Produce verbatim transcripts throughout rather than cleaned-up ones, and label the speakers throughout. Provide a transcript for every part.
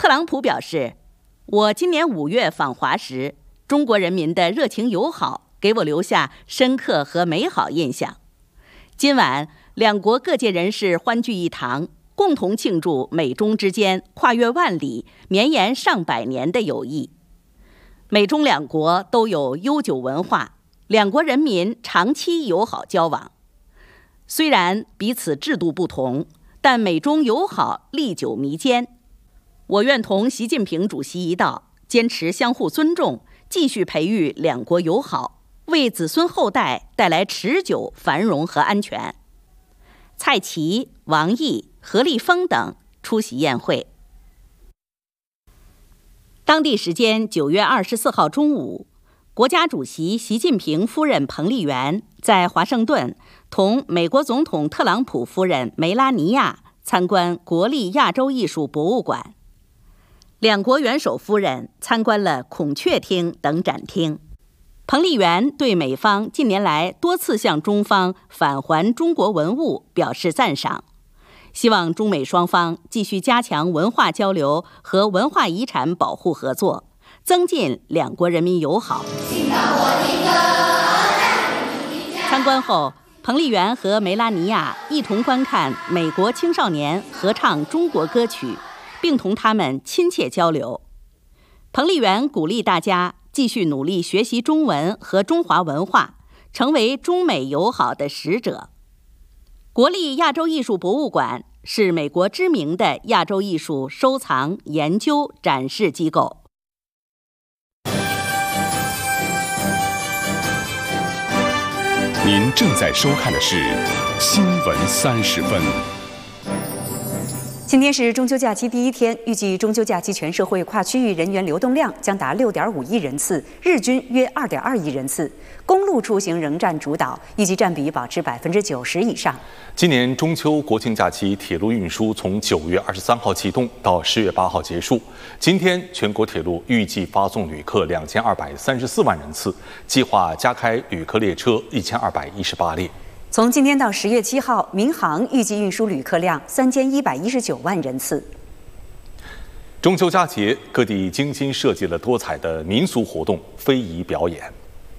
Speaker 1: 朗普表示，我今年五月访华时，中国人民的热情友好给我留下深刻和美好印象。今晚，两国各界人士欢聚一堂，共同庆祝美中之间跨越万里、绵延上百年的友谊。美中两国都有悠久文化，两国人民长期友好交往。虽然彼此制度不同，但美中友好历久弥坚。我愿同习近平主席一道，坚持相互尊重，继续培育两国友好，为子孙后代带来持久繁荣和安全。蔡奇、王毅、何立峰等出席宴会。当地时间九月二十四号中午，国家主席习近平夫人彭丽媛在华盛顿同美国总统特朗普夫人梅拉尼亚参观国立亚洲艺术博物馆。两国元首夫人参观了孔雀厅等展厅。彭丽媛对美方近年来多次向中方返还中国文物表示赞赏，希望中美双方继续加强文化交流和文化遗产保护合作，增进两国人民友好。参观后，彭丽媛和梅拉尼亚一同观看美国青少年合唱中国歌曲，并同他们亲切交流。彭丽媛鼓励大家继续努力学习中文和中华文化，成为中美友好的使者。国立亚洲艺术博物馆是美国知名的亚洲艺术收藏、研究、展示机构。
Speaker 2: 您正在收看的是《新闻三十分》。
Speaker 3: 今天是中秋假期第一天，预计中秋假期全社会跨区域人员流动量将达六点五亿人次，日均约二点二亿人次。公路出行仍占主导，预计占比保持百分之九十以上。
Speaker 4: 今年中秋国庆假期铁路运输从九月二十三号启动到十月八号结束。今天全国铁路预计发送旅客两千二百三十四万人次，计划加开旅客列车一千二百一十八列。
Speaker 3: 从今天到十月七号，民航预计运输旅客量三千一百一十九万人次。
Speaker 4: 中秋佳节，各地精心设计了多彩的民俗活动、非遗表演。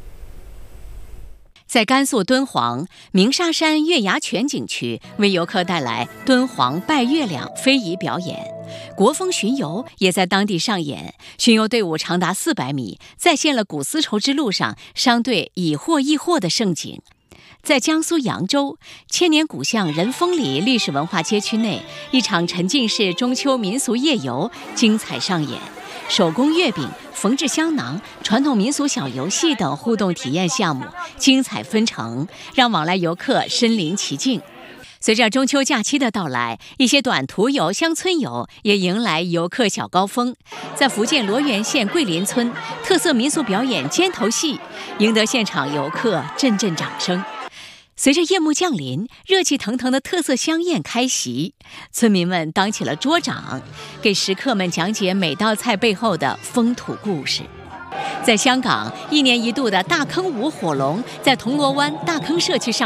Speaker 5: 在甘肃敦煌鸣沙山月牙泉景区，为游客带来敦煌拜月亮非遗表演。国风巡游也在当地上演，巡游队伍长达四百米，再现了古丝绸之路上商队以货易货的盛景。在江苏扬州千年古巷仁丰里历史文化街区内，一场沉浸式中秋民俗夜游精彩上演，手工月饼、缝制香囊、传统民俗小游戏等互动体验项目精彩纷呈，让往来游客身临其境。随着中秋假期的到来，一些短途游、乡村游也迎来游客小高峰。在福建罗源县桂林村，特色民俗表演尖头戏赢得现场游客阵阵掌声。随着夜幕降临，热气腾腾的特色香宴开席，村民们当起了桌长，给食客们讲解每道菜背后的风土故事。在香港，一年一度的大坑舞火龙在铜锣湾大坑社区上